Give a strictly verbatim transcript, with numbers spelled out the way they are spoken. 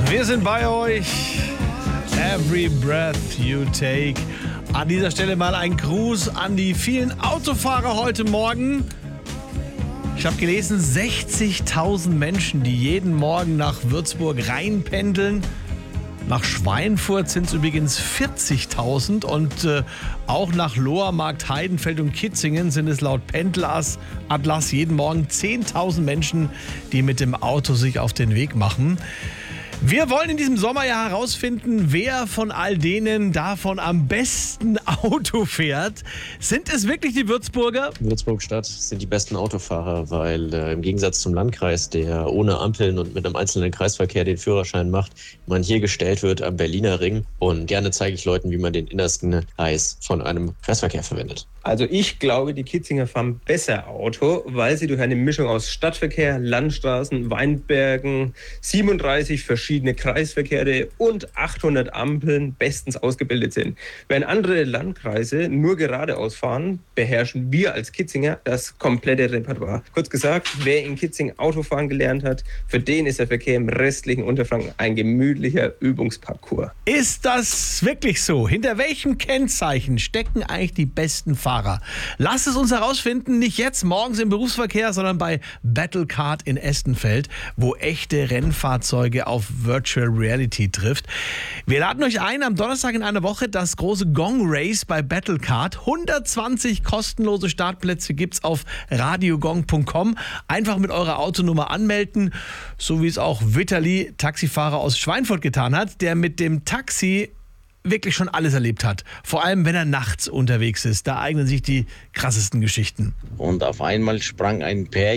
Wir sind bei euch. Every breath you take. An dieser Stelle mal ein Gruß an die vielen Autofahrer heute Morgen. Ich habe gelesen, sechzigtausend Menschen, die jeden Morgen nach Würzburg reinpendeln. Nach Schweinfurt sind es übrigens vierzigtausend und äh, auch nach Lohr, Markt Heidenfeld und Kitzingen sind es laut Pendelatlas jeden Morgen zehntausend Menschen, die mit dem Auto sich auf den Weg machen. Wir wollen in diesem Sommer ja herausfinden, wer von all denen davon am besten Auto fährt. Sind es wirklich die Würzburger? Würzburg-Stadt sind die besten Autofahrer, weil äh, im Gegensatz zum Landkreis, der ohne Ampeln und mit einem einzelnen Kreisverkehr den Führerschein macht, man hier gestellt wird am Berliner Ring. Und gerne zeige ich Leuten, wie man den innersten Kreis von einem Kreisverkehr verwendet. Also ich glaube, die Kitzinger fahren besser Auto, weil sie durch eine Mischung aus Stadtverkehr, Landstraßen, Weinbergen, siebenunddreißig verschiedene Kreisverkehre und achthundert Ampeln bestens ausgebildet sind. Während andere Landkreise nur geradeaus fahren, beherrschen wir als Kitzinger das komplette Repertoire. Kurz gesagt, wer in Kitzingen Autofahren gelernt hat, für den ist der Verkehr im restlichen Unterfranken ein gemütlicher Übungsparcours. Ist das wirklich so? Hinter welchem Kennzeichen stecken eigentlich die besten Fahrer? Lasst es uns herausfinden, nicht jetzt morgens im Berufsverkehr, sondern bei Battlecard in Estenfeld, wo echte Rennfahrzeuge auf Virtual Reality trifft. Wir laden euch ein, am Donnerstag in einer Woche das große Gong Race bei Battlecard. hundertzwanzig kostenlose Startplätze gibt's auf radiogong punkt com. Einfach mit eurer Autonummer anmelden, so wie es auch Vitali, Taxifahrer aus Schweinfurt, getan hat, der mit dem Taxi wirklich schon alles erlebt hat. Vor allem, wenn er nachts unterwegs ist. Da eignen sich die krassesten Geschichten. Und auf einmal sprang ein Pärchen